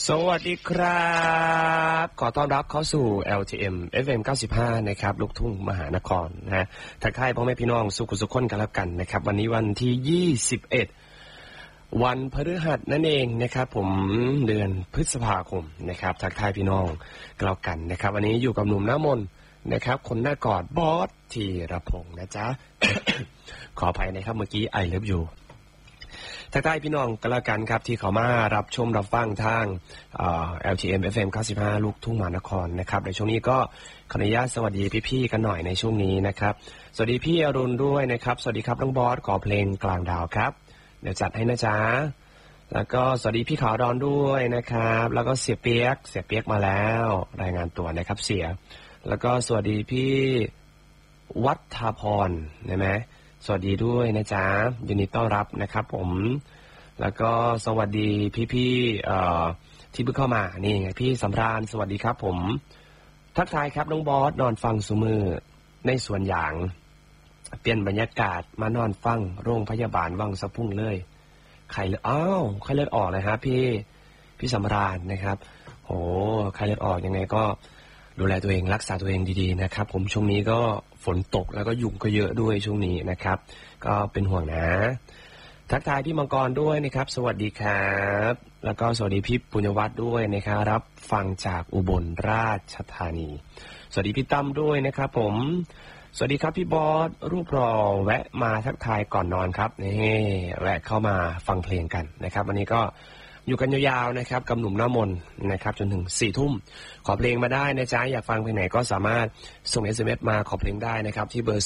สวัสดีครับขอต้อนรับเข้าสู่ LTM FM 95นะครับลูกทุ่งมหานครนะทักทายพ่อแม่พี่น้องสุขสุขคนกันแล้วกันนะครับวันนี้วันที่21วันพฤหัสนั่นเองนะครับผมเดือนพฤษภาคมนะครับทักทายพี่น้องกันแล้วกันนะครับวันนี้อยู่กับหนุ่มหน้ามนนะครับคนหน้ากอดบอสธีรพงษ์นะจ๊ะ ขออภัยนะครับเมื่อกี้ไอเลิฟยูทักทายพี่น้องกันละกันครับที่เขามารับชมรับฟังทางLTM FM 95ลูกทุ่งมหานครนะครับในช่วงนี้ก็ขออนุญาตสวัสดีพี่ๆกันหน่อยในช่วงนี้นะครับสวัสดีพี่อรุณด้วยนะครับสวัสดีครับน้องบอสขอเพลงกลางดาวครับเดี๋ยวจัดให้นะจ๊ะแล้วก็สวัสดีพี่ขาวดอนด้วยนะครับแล้วก็เสียเปียกมาแล้วรายงานตัวนะครับเสียแล้วก็สวัสดีพี่วัฒพรใช่ไหมสวัสดีด้วยนะจ๊ะยินดีต้อนรับนะครับผมแล้วก็สวัสดีพี่ๆที่เพิ่งเข้ามานี่ไงพี่สำราญสวัสดีครับผมทักทายครับน้องบอสนอนฟังสุมือในสวนยางเปลี่ยนบรรยากาศมานอนฟังโรงพยาบาลวังสะพุ่งเลยไข้เลือดไข้เลือดออกเลยฮะพี่สำราญนะครับโหไข้เลือดออกยังไงก็ดูแลตัวเองรักษาตัวเองดีๆนะครับผมช่วงนี้ก็ฝนตกแล้วก็ยุงก็เยอะด้วยช่วงนี้นะครับก็เป็นห่วงนะทักทายพี่มังกรด้วยนะครับสวัสดีครับแล้วก็สวัสดีพี่ปุญญวัฒน์ด้วยนะครับรับฟังจากอุบลราชธานีสวัสดีพี่ตั้มด้วยนะครับผมสวัสดีครับพี่บอสรูปรอแวะมาทักทายก่อนนอนครับนี่แวะเข้ามาฟังเพลงกันนะครับวันนี้ก็อยู่กันยาวๆนะครับกับหนุ่มหน้ามนนะครับจนถึง4 ทุ่มขอเพลงมาได้นะจ๊ะอยากฟังเพลงไหนก็สามารถส่ง SMS มาขอเพลงได้นะครับที่เบอร์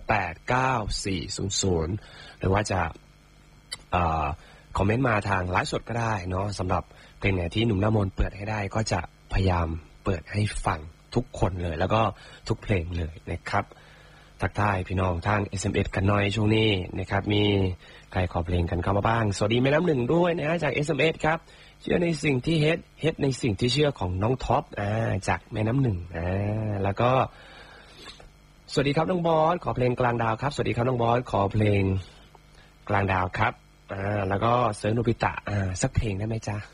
4689400หรือว่าจะคอมเมนต์มาทางไลฟ์สดก็ได้เนาะสำหรับเพลงไหนที่หนุ่มหน้ามนเปิดให้ได้ก็จะพยายามเปิดให้ฟังทุกคนเลยแล้วก็ทุกเพลงเลยนะครับทักทายพี่น้องทาง SMS กันหน่อยช่วงนี้นะครับมีใครขอเพลงกันเข้ามาบ้างสวัสดีแม่น้ำหนึ่งด้วยนะจาก SMS ครับเชื่อในสิ่งที่เฮ็ดในสิ่งที่เชื่อของน้องท็อปจากแม่น้ำหนึ่งแล้วก็สวัสดีครับน้องบอสขอเพลงกลางดาวครับสวัสดีครับน้องบอสขอเพลงกลางดาวครับแล้วก็เซิร์ฟโนบิตะสักเพลงได้ไหมจ๊ะ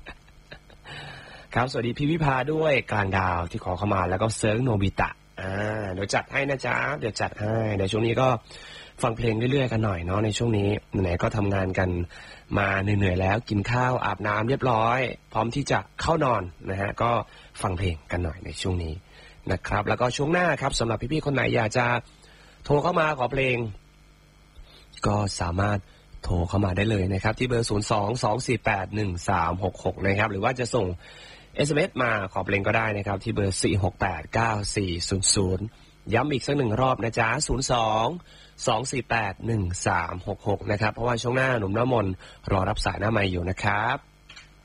ครับสวัสดีพี่วิภาด้วยกลางดาวที่ขอเข้ามาแล้วก็เซิร์ฟโนบิตะเดี๋ยวจัดให้นะจ๊ะเดี๋ยวจัดให้เดี๋ยวช่วงนี้ก็ฟังเพลงเรื่อยๆกันหน่อยเนาะในช่วงนี้ไหนก็ทำงานกันมาเหนื่อยๆแล้วกินข้าวอาบน้ำเรียบร้อยพร้อมที่จะเข้านอนนะฮะก็ฟังเพลงกันหน่อยในช่วงนี้นะครับแล้วก็ช่วงหน้าครับสำหรับพี่ๆคนไหนอยากจะโทรเข้ามาขอเพลงก็สามารถโทรเข้ามาได้เลยนะครับที่เบอร์022481366นะครับหรือว่าจะส่งSMS มาขอเพลงก็ได้นะครับที่เบอร์4689400ย้ำอีกสักหนึ่งรอบนะจ๊ะ022481366นะครับเพราะว่าช่วงหน้าหนุ่มน้ำมนต์รอรับสายหน้าไมค์อยู่นะครับ